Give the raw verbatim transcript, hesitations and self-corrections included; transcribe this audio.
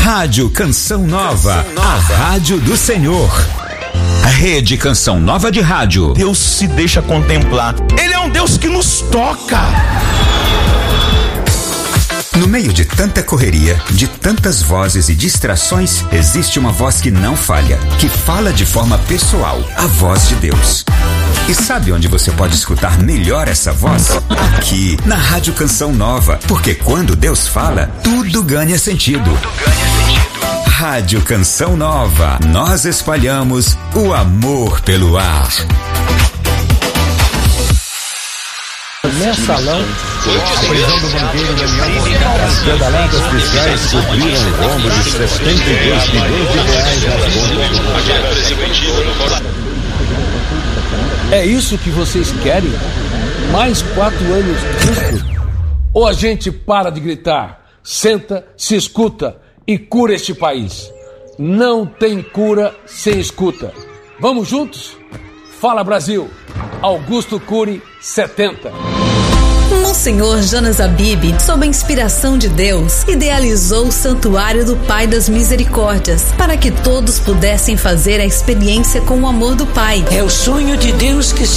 Rádio Canção Nova, Canção Nova, a rádio do Senhor. A Rede Canção Nova de Rádio. Deus se deixa contemplar. Ele é um Deus que nos toca. No meio de tanta correria, de tantas vozes e distrações, existe uma voz que não falha, que fala de forma pessoal, a voz de Deus. E sabe onde você pode escutar melhor essa voz? Aqui, na Rádio Canção Nova, porque quando Deus fala, tudo ganha sentido. Tudo ganha sentido. Rádio Canção Nova, nós espalhamos o amor pelo ar. Nesse salão, a prisão do banqueiro Daniel, as pedaladas fiscais cobriram o rombo de setenta e dois milhões de reais nas contas. É isso que vocês querem? Mais quatro anos disso? Ou a gente para de gritar, senta, se escuta e cura este país? Não tem cura sem escuta. Vamos juntos? Fala Brasil! Augusto Cury, setenta. Monsenhor Jonas Abib, sob a inspiração de Deus, idealizou o Santuário do Pai das Misericórdias para que todos pudessem fazer a experiência com o amor do Pai. É o sonho de Deus que se